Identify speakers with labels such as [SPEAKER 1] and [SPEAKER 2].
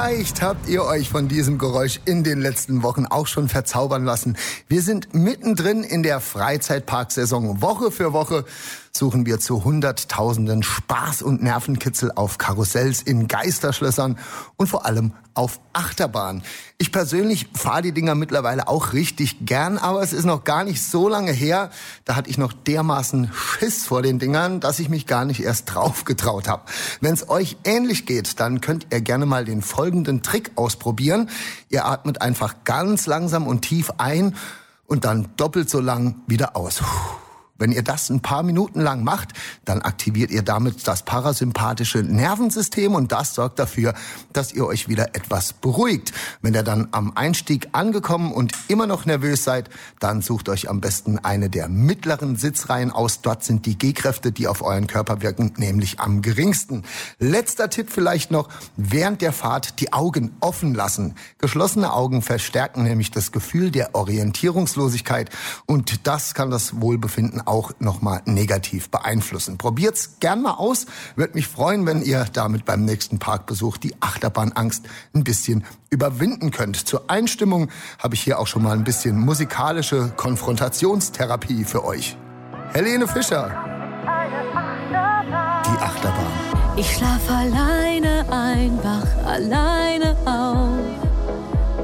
[SPEAKER 1] Vielleicht habt ihr euch von diesem Geräusch in den letzten Wochen auch schon verzaubern lassen. Wir sind mittendrin in der Freizeitparksaison. Woche für Woche suchen wir zu Hunderttausenden Spaß und Nervenkitzel auf Karussells, in Geisterschlössern und vor allem auf Achterbahn. Ich persönlich fahre die Dinger mittlerweile auch richtig gern, aber es ist noch gar nicht so lange her. Da hatte ich noch dermaßen Schiss vor den Dingern, dass ich mich gar nicht erst drauf getraut habe. Wenn es euch ähnlich geht, dann könnt ihr gerne mal den folgenden Trick ausprobieren. Ihr atmet einfach ganz langsam und tief ein und dann doppelt so lang wieder aus. Wenn ihr das ein paar Minuten lang macht, dann aktiviert ihr damit das parasympathische Nervensystem und das sorgt dafür, dass ihr euch wieder etwas beruhigt. Wenn ihr dann am Einstieg angekommen und immer noch nervös seid, dann sucht euch am besten eine der mittleren Sitzreihen aus. Dort sind die G-Kräfte, die auf euren Körper wirken, nämlich am geringsten. Letzter Tipp vielleicht noch, während der Fahrt die Augen offen lassen. Geschlossene Augen verstärken nämlich das Gefühl der Orientierungslosigkeit und das kann das Wohlbefinden auch nochmal negativ beeinflussen. Probiert's gern mal aus. Würde mich freuen, wenn ihr damit beim nächsten Parkbesuch die Achterbahnangst ein bisschen überwinden könnt. Zur Einstimmung habe ich hier auch schon mal ein bisschen musikalische Konfrontationstherapie für euch. Helene Fischer, die Achterbahn.
[SPEAKER 2] Ich schlaf alleine ein, wach alleine auf.